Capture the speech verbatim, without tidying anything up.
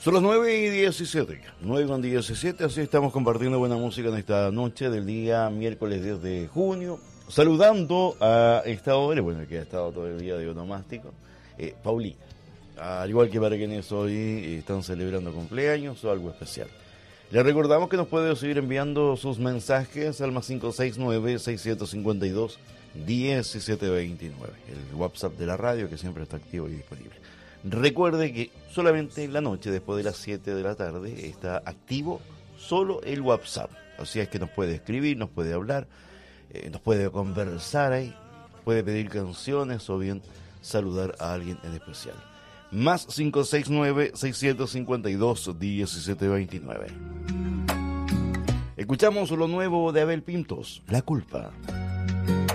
Son las nueve y diecisiete, nueve con diecisiete, así estamos compartiendo buena música en esta noche del día miércoles diez de junio. Saludando a esta hora, bueno, que ha estado todo el día de onomástico, eh, Paulina. Al igual que para quienes hoy están celebrando cumpleaños o algo especial. Les recordamos que nos puede seguir enviando sus mensajes al más cinco seis nueve, seis siete cinco dos, uno siete dos nueve, el WhatsApp de la radio que siempre está activo y disponible. Recuerde que solamente en la noche, después de las siete de la tarde, está activo solo el WhatsApp. Así es que nos puede escribir, nos puede hablar, eh, nos puede conversar ahí, puede pedir canciones o bien saludar a alguien en especial. Más cinco seis nueve, seis siete cinco dos, uno siete dos nueve. Escuchamos lo nuevo de Abel Pintos, La Culpa.